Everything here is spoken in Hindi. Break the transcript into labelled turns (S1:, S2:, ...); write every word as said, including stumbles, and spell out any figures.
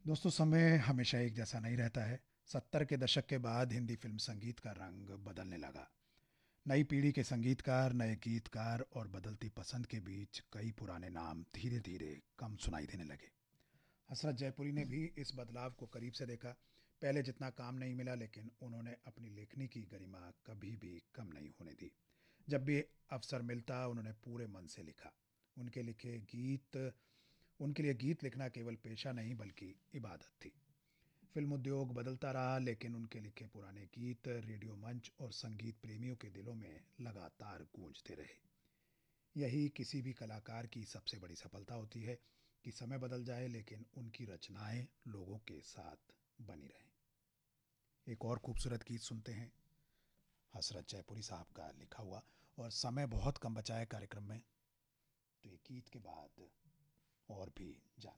S1: दोस्तों, समय हमेशा एक जैसा नहीं रहता है। सत्तर के दशक के बाद हिंदी फिल्म संगीत का रंग बदलने लगा। नई पीढ़ी के संगीतकार, नए गीतकार और बदलती पसंद के बीच कई पुराने नाम धीरे धीरे कम सुनाई देने लगे। हसरत जयपुरी ने भी इस बदलाव को करीब से देखा। पहले जितना काम नहीं मिला, लेकिन उन्होंने अपनी लेखनी की गरिमा कभी भी कम नहीं होने दी। जब भी अवसर मिलता, उन्होंने पूरे मन से लिखा। उनके लिखे गीत उनके लिए गीत लिखना केवल पेशा नहीं बल्कि इबादत थी। फिल्म उद्योग बदलता रहा, लेकिन उनके लिखे पुराने गीत रेडियो मंच और संगीत प्रेमियों के दिलों में लगातार गूंजते रहे। यही किसी भी कलाकार की सबसे बड़ी सफलता होती है कि समय बदल जाए, लेकिन उनकी रचनाएं लोगों के साथ बनी रहें। एक और खूबसूरत गीत सुनते हैं, हसरत जयपुरी साहब का लिखा हुआ। और समय बहुत कम बचा है कार्यक्रम में, तो ये गीत के बाद और भी जान